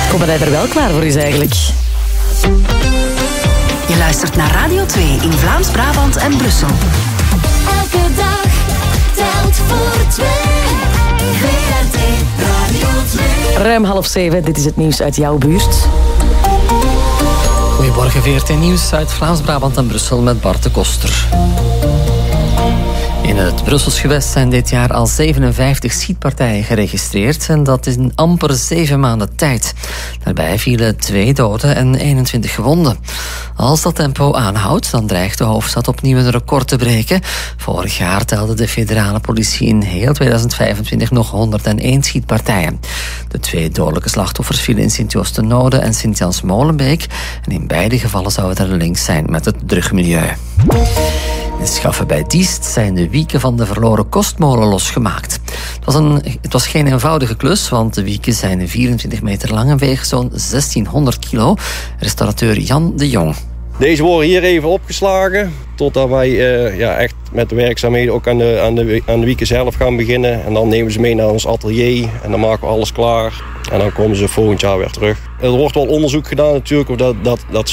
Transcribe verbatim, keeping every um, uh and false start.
Komen wij er wel klaar voor is eigenlijk. Je luistert naar Radio twee in Vlaams-Brabant en Brussel. Elke dag telt voor twee. V R T Radio twee. Ruim half zeven, dit is het nieuws uit jouw buurt. Goedemorgen, V R T Nieuws uit Vlaams-Brabant en Brussel met Bart de Koster. In het Brussels gewest zijn dit jaar al zevenenvijftig schietpartijen geregistreerd en dat in amper zeven maanden tijd. Daarbij vielen twee doden en eenentwintig gewonden. Als dat tempo aanhoudt, dan dreigt de hoofdstad opnieuw een record te breken. Vorig jaar telde de federale politie in heel tweeduizend vijfentwintig nog honderdéén schietpartijen. De twee dodelijke slachtoffers vielen in Sint-Joost-de-Node en Sint-Jans-Molenbeek. En in beide gevallen zou er een link zijn met het drugmilieu. In Schaffen bij Diest zijn de wieken van de verloren kostmolen losgemaakt. Het was, een, het was geen eenvoudige klus, want de wieken zijn vierentwintig meter lang en wegen zo'n zestienhonderd kilo. Restaurateur Jan de Jong. Deze worden hier even opgeslagen, totdat wij uh, ja, echt met de werkzaamheden ook aan de, aan, de, aan de wieken zelf gaan beginnen. En dan nemen ze mee naar ons atelier en dan maken we alles klaar. En dan komen ze volgend jaar weer terug. Er wordt wel onderzoek gedaan natuurlijk of dat, dat, dat